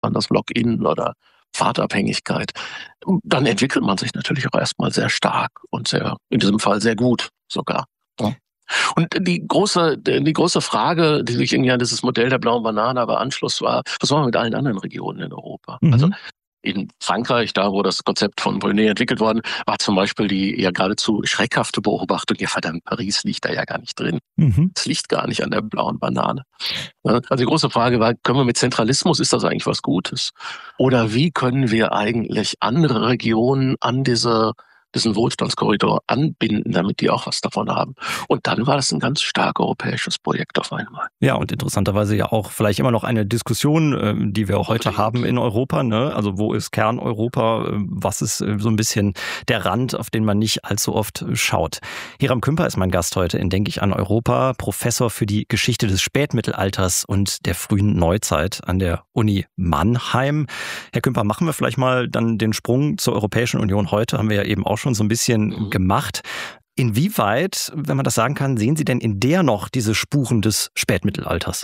an das Login oder Fahrtabhängigkeit. Dann entwickelt man sich natürlich auch erstmal sehr stark und sehr, in diesem Fall sehr gut sogar. Ja. Und die große Frage, die sich irgendwie an dieses Modell der blauen Banane aber anschloss, war, was machen wir mit allen anderen Regionen in Europa? Also in Frankreich, da wo das Konzept von Brunet entwickelt worden, war zum Beispiel die ja geradezu schreckhafte Beobachtung, ja verdammt, Paris liegt da ja gar nicht drin. Es liegt gar nicht an der blauen Banane. Also die große Frage war, können wir mit Zentralismus, ist das eigentlich was Gutes? Oder wie können wir eigentlich andere Regionen an diesen Wohlstandskorridor anbinden, damit die auch was davon haben. Und dann war das ein ganz stark europäisches Projekt auf einmal. Ja, und interessanterweise ja auch vielleicht immer noch eine Diskussion, die wir auch heute haben in Europa, ne? Also wo ist Kerneuropa? Was ist so ein bisschen der Rand, auf den man nicht allzu oft schaut? Hiram Kümper ist mein Gast heute in Denk ich an Europa, Professor für die Geschichte des Spätmittelalters und der frühen Neuzeit an der Uni Mannheim. Herr Kümper, machen wir vielleicht mal dann den Sprung zur Europäischen Union heute, haben wir ja eben auch schon so ein bisschen gemacht. Inwieweit, wenn man das sagen kann, sehen Sie denn in der noch diese Spuren des Spätmittelalters?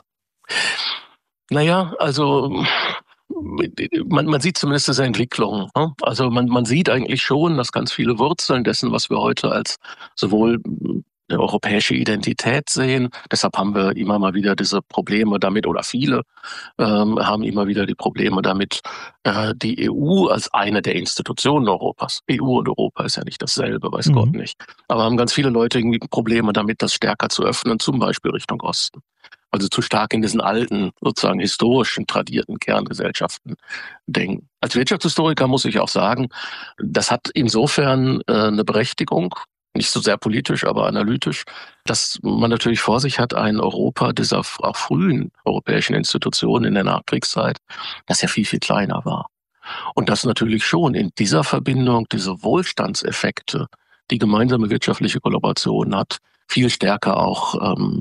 Naja, also man sieht zumindest diese Entwicklung. Also man sieht eigentlich schon, dass ganz viele Wurzeln dessen, was wir heute als sowohl eine europäische Identität sehen. Deshalb haben wir immer mal wieder diese Probleme damit, oder viele haben immer wieder die Probleme damit, die EU als eine der Institutionen Europas. EU und Europa ist ja nicht dasselbe, weiß Gott nicht. Aber haben ganz viele Leute irgendwie Probleme damit, das stärker zu öffnen, zum Beispiel Richtung Osten. Also zu stark in diesen alten, sozusagen historischen, tradierten Kerngesellschaften denken. Als Wirtschaftshistoriker muss ich auch sagen, das hat insofern eine Berechtigung, nicht so sehr politisch, aber analytisch, dass man natürlich vor sich hat ein Europa dieser auch frühen europäischen Institutionen in der Nachkriegszeit, das ja viel, viel kleiner war. Und das natürlich schon in dieser Verbindung diese Wohlstandseffekte, die gemeinsame wirtschaftliche Kollaboration hat, viel stärker auch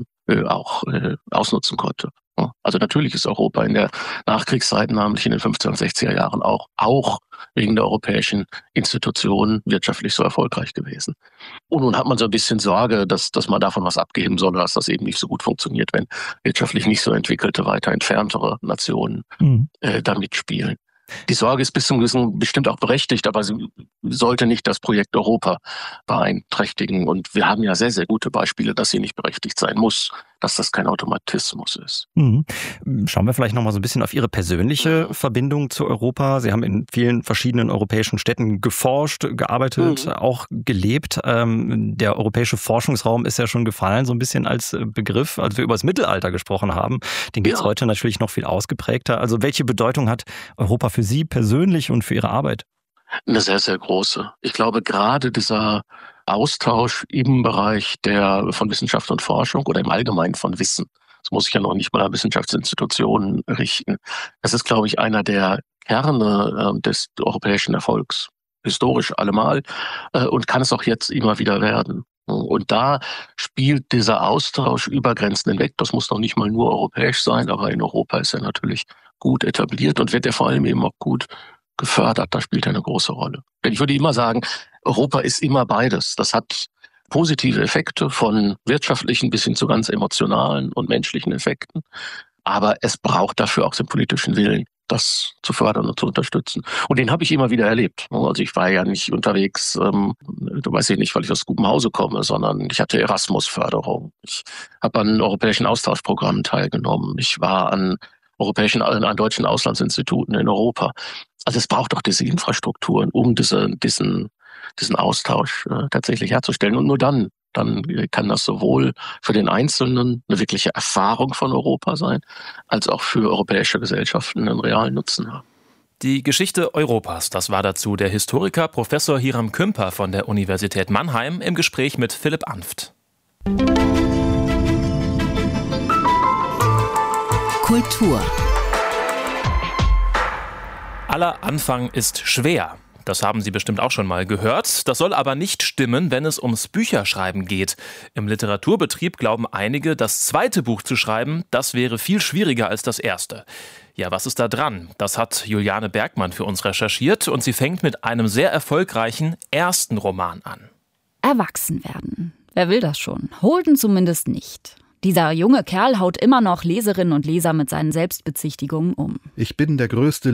ausnutzen konnte. Also natürlich ist Europa in der Nachkriegszeit, namentlich in den 50er und 60er Jahren auch wegen der europäischen Institutionen wirtschaftlich so erfolgreich gewesen. Und nun hat man so ein bisschen Sorge, dass man davon was abgeben soll, dass das eben nicht so gut funktioniert, wenn wirtschaftlich nicht so entwickelte, weiter entferntere Nationen da mitspielen. Die Sorge ist bis zum gewissen bestimmt auch berechtigt, aber sie sollte nicht das Projekt Europa beeinträchtigen. Und wir haben ja sehr, sehr gute Beispiele, dass sie nicht berechtigt sein muss, dass das kein Automatismus ist. Schauen wir vielleicht noch mal so ein bisschen auf Ihre persönliche Verbindung zu Europa. Sie haben in vielen verschiedenen europäischen Städten geforscht, gearbeitet, auch gelebt. Der europäische Forschungsraum ist ja schon gefallen, so ein bisschen als Begriff, als wir über das Mittelalter gesprochen haben. Den gibt es heute natürlich noch viel ausgeprägter. Also welche Bedeutung hat Europa für Sie persönlich und für Ihre Arbeit? Eine sehr, sehr große. Ich glaube, gerade dieser Austausch im Bereich von Wissenschaft und Forschung oder im Allgemeinen von Wissen, das muss ich ja noch nicht mal an Wissenschaftsinstitutionen richten, das ist, glaube ich, einer der Kerne des europäischen Erfolgs, historisch allemal, und kann es auch jetzt immer wieder werden. Und da spielt dieser Austausch über Grenzen hinweg, das muss noch nicht mal nur europäisch sein, aber in Europa ist er natürlich gut etabliert und wird er vor allem eben auch gut gefördert. Da spielt er eine große Rolle. Denn ich würde immer sagen, Europa ist immer beides. Das hat positive Effekte von wirtschaftlichen bis hin zu ganz emotionalen und menschlichen Effekten. Aber es braucht dafür auch den politischen Willen, das zu fördern und zu unterstützen. Und den habe ich immer wieder erlebt. Also ich war ja nicht unterwegs, du weißt nicht, weil ich aus gutem Hause komme, sondern ich hatte Erasmus-Förderung. Ich habe an europäischen Austauschprogrammen teilgenommen. Ich war an deutschen Auslandsinstituten in Europa. Also es braucht doch diese Infrastrukturen, um diesen Austausch tatsächlich herzustellen. Und nur dann kann das sowohl für den Einzelnen eine wirkliche Erfahrung von Europa sein, als auch für europäische Gesellschaften einen realen Nutzen haben. Die Geschichte Europas, das war dazu der Historiker Professor Hiram Kümper von der Universität Mannheim im Gespräch mit Philipp Anft. Kultur. Aller Anfang ist schwer. Das haben Sie bestimmt auch schon mal gehört. Das soll aber nicht stimmen, wenn es ums Bücherschreiben geht. Im Literaturbetrieb glauben einige, das zweite Buch zu schreiben, das wäre viel schwieriger als das erste. Ja, was ist da dran? Das hat Juliane Bergmann für uns recherchiert und sie fängt mit einem sehr erfolgreichen ersten Roman an. Erwachsen werden. Wer will das schon? Holden zumindest nicht. Dieser junge Kerl haut immer noch Leserinnen und Leser mit seinen Selbstbezichtigungen um. Ich bin der größte